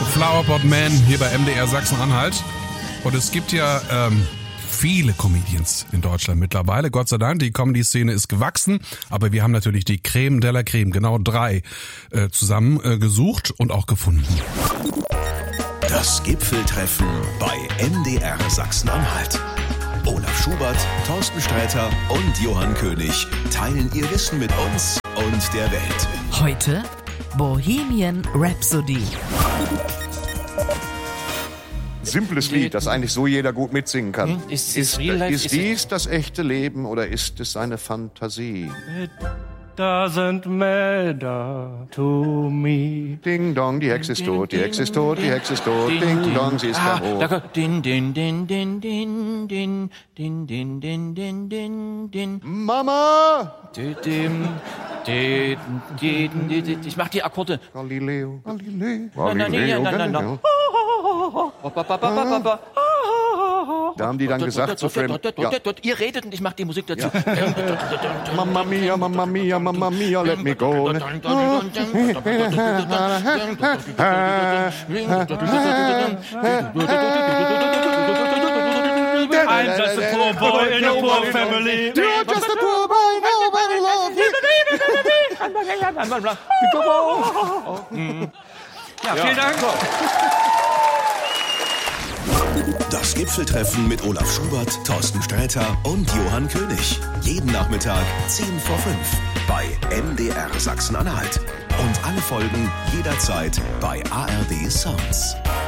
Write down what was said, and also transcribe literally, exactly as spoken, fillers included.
Flowerpot Man hier bei M D R Sachsen-Anhalt. Und es gibt ja ähm, viele Comedians in Deutschland mittlerweile. Gott sei Dank, die Comedy-Szene ist gewachsen. Aber wir haben natürlich die Creme de la Creme, genau drei, äh, zusammen äh, gesucht und auch gefunden. Das Gipfeltreffen bei M D R Sachsen-Anhalt. Olaf Schubert, Thorsten Sträter und Johann König teilen ihr Wissen mit uns und der Welt. Heute Bohemian Rhapsody. Simples Lied, das eigentlich so jeder gut mitsingen kann. Hm? Ist, ist, real life? ist, ist dies das echte Leben oder ist es eine Fantasie? It doesn't matter to me. Ding dong, die Hexe ist tot, die Hexe ist tot, die Hexe ist tot. Ding dong, sie ist ah, beim Hof. Da kommt din din din din din din din din din din din din. Mama! Din din din din din. Ich mach die Akkorde. Galileo, Galileo, Nein, nein, nein, nein, nein, nein. Da haben die dann gesagt zu Frame, ja. Ihr redet und ich mach die Musik dazu. Mamma mia, Mamma mia, Mamma mia, let me go. I'm just a poor boy in a poor family. You're just a poor boy, nobody loves you. Ja, vielen Dank. Das Gipfeltreffen mit Olaf Schubert, Thorsten Sträter und Johann König. Jeden Nachmittag zehn vor fünf bei M D R Sachsen-Anhalt. Und alle Folgen jederzeit bei A R D Sounds.